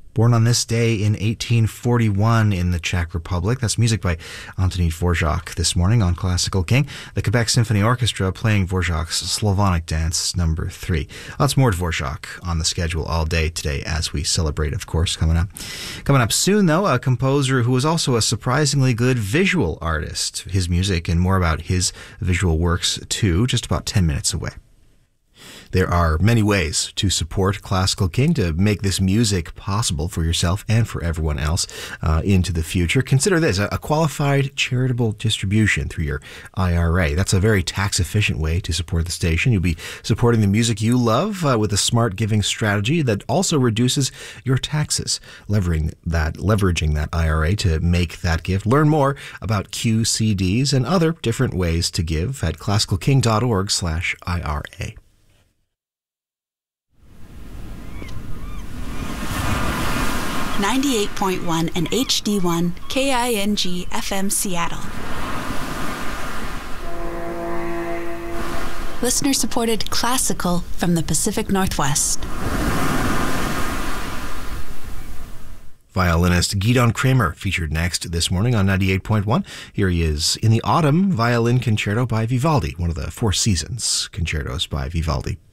Born on this day in 1841 in the Czech Republic. That's music by Antonín Dvořák this morning on Classical King. The Quebec Symphony Orchestra playing Dvořák's Slavonic Dance No. 3. Lots more Dvořák on the schedule all day today as we celebrate, of course, coming up. Coming up soon, though, a composer who is also a surprisingly good visual artist. His music and more about his visual works, too, just about 10 minutes away. There are many ways to support Classical King, to make this music possible for yourself and for everyone else into the future. Consider this, a qualified charitable distribution through your IRA. That's a very tax-efficient way to support the station. You'll be supporting the music you love with a smart giving strategy that also reduces your taxes, leveraging that IRA to make that gift. Learn more about QCDs and other different ways to give at classicalking.org/IRA. 98.1 and HD1 KING FM Seattle. Listener-supported classical from the Pacific Northwest. Violinist Gidon Kremer featured next this morning on 98.1. Here he is in the Autumn Violin Concerto by Vivaldi, one of the Four Seasons concertos by Vivaldi.